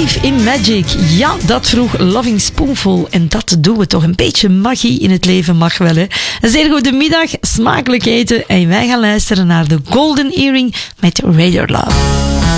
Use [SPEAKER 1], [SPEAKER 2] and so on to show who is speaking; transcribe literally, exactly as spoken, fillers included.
[SPEAKER 1] Believe in Magic. Ja, dat vroeg Loving Spoonful. En dat doen we toch. Een beetje magie in het leven mag wel, hè. Een zeer goede middag, smakelijk eten. En wij gaan luisteren naar de Golden Earring met Radar Love.